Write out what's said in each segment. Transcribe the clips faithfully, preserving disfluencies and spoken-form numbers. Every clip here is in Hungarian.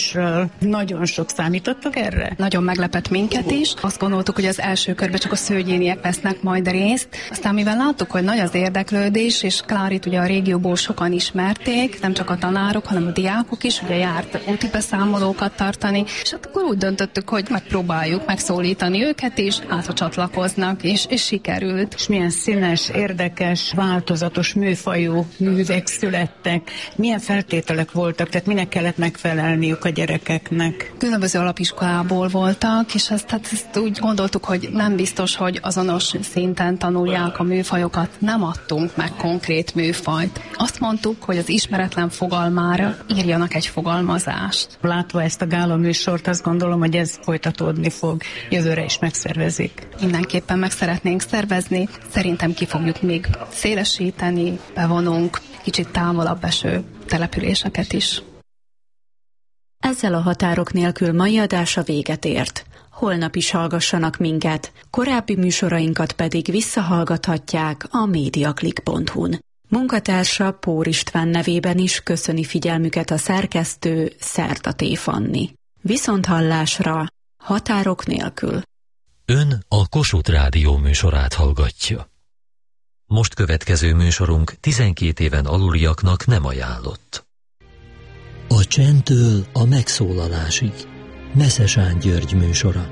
művelésről. Nagyon sok számítottak erre? Nagyon meglepett minket is. Azt gondoltuk, hogy az első körben csak a szőgyéniek vesznek majd részt. Aztán mivel láttuk, hogy nagy az érdeklődés, és Klárit ugye a régióból sokan ismerték, nem csak a tanárok, hanem a diákok is, ugye járt úti beszámolókat tartani, és akkor úgy döntöttük, hogy megpróbáljuk megszólítani őket is, hát ha csatlakoznak, és, és sikerült. És milyen színes, érdekes, változatos műfajú művek születtek. Milyen feltételek voltak, tehát minek kellett megfelelniük a gyerekeknek? Különböző alapiskolából voltak, és ezt, hát ezt úgy gondoltuk, hogy nem biztos, hogy azonos szinten tanulják a műfajokat. Nem adtunk meg konkrét műfajt. Azt mondtuk, hogy az ismeretlen fogalmára írjanak egy fogalmazást. Látva ezt a gála műsort, azt gondolom, hogy ez folytatódni fog. Jövőre is megszervezik. Mindenképpen meg szeretnénk szervezni. Szerintem ki fogjuk még szélesíteni, bevonunk kicsit távolabb eső településeket is. Ezzel a Határok nélkül mai adása véget ért. Holnap is hallgassanak minket, korábbi műsorainkat pedig visszahallgathatják a mediaclick pont hu-n. Munkatársa Pór István nevében is köszöni figyelmüket a szerkesztő Szertaté Fanni. Viszonthallásra, Határok nélkül. Ön a Kossuth Rádió műsorát hallgatja. Most következő műsorunk tizenkét éven aluliaknak nem ajánlott. A csendtől a megszólalásig. Meszesán György műsora.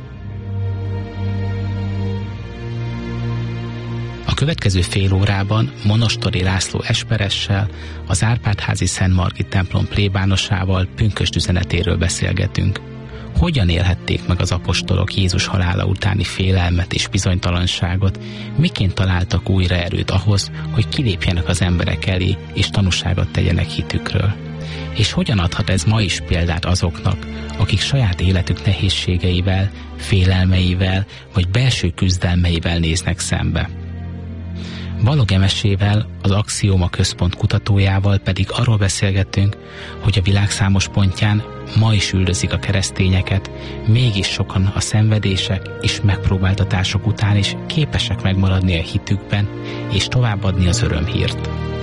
A következő fél órában Monostori László esperessel, az Árpád-házi Szent Margit templom plébánosával pünkösd üzenetéről beszélgetünk. Hogyan élhették meg az apostolok Jézus halála utáni félelmet és bizonytalanságot, miként találtak újra erőt ahhoz, hogy kilépjenek az emberek elé és tanúságot tegyenek hitükről. És hogyan adhat ez ma is példát azoknak, akik saját életük nehézségeivel, félelmeivel vagy belső küzdelmeivel néznek szembe. Balog Emesével, az Axioma Központ kutatójával pedig arról beszélgettünk, hogy a világ számos pontján ma is üldözik a keresztényeket, mégis sokan a szenvedések és megpróbáltatások után is képesek megmaradni a hitükben és továbbadni az örömhírt.